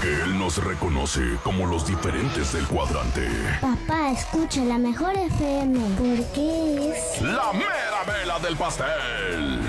porque él nos reconoce como los diferentes del cuadrante. Papá, escucha la mejor FM, porque es... ¡La mera vela del pastel!